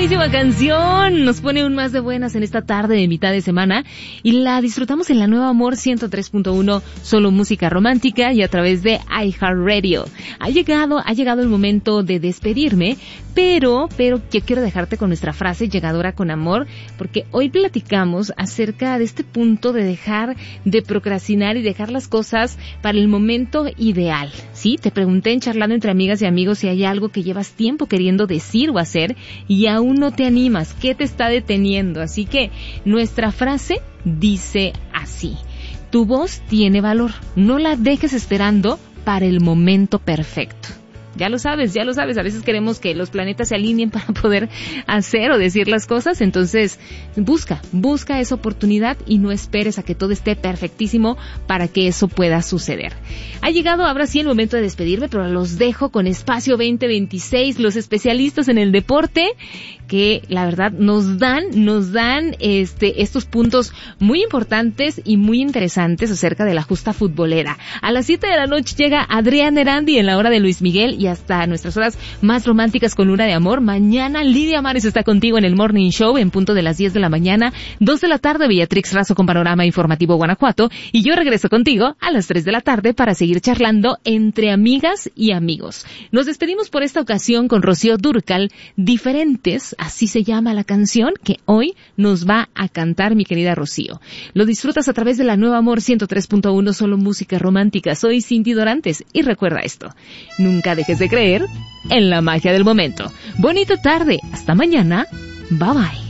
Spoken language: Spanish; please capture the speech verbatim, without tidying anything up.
Buenísima canción, nos pone un más de buenas en esta tarde de mitad de semana y la disfrutamos en la Nueva Amor ciento tres punto uno, solo música romántica y a través de iHeartRadio. Ha llegado, ha llegado el momento de despedirme, pero, pero yo quiero dejarte con nuestra frase llegadora con amor, porque hoy platicamos acerca de este punto de dejar de procrastinar y dejar las cosas para el momento ideal, ¿sí? Te pregunté en Charlando entre amigas y amigos si hay algo que llevas tiempo queriendo decir o hacer y aún no te animas, ¿qué te está deteniendo? Así que nuestra frase dice así: tu voz tiene valor, no la dejes esperando para el momento perfecto. Ya lo sabes, ya lo sabes, a veces queremos que los planetas se alineen para poder hacer o decir las cosas, entonces busca, busca esa oportunidad y no esperes a que todo esté perfectísimo para que eso pueda suceder. Ha llegado ahora sí el momento de despedirme, pero los dejo con Espacio veinte veintiséis, los especialistas en el deporte, que la verdad nos dan, nos dan este, estos puntos muy importantes y muy interesantes acerca de la justa futbolera. A las siete de la noche llega Adrián Erandi en la hora de Luis Miguel y hasta nuestras horas más románticas con Luna de Amor. Mañana Lidia Mares está contigo en el Morning Show en punto de las diez de la mañana, dos de la tarde Beatrix Razo con Panorama Informativo Guanajuato y yo regreso contigo a las tres de la tarde para seguir charlando entre amigas y amigos. Nos despedimos por esta ocasión con Rocío Dúrcal, Diferentes, así se llama la canción que hoy nos va a cantar mi querida Rocío. Lo disfrutas a través de la Nueva Amor ciento tres punto uno, solo música romántica. Soy Cindy Dorantes y recuerda esto: nunca dejes de creer en la magia del momento. Bonita tarde, hasta mañana, bye bye.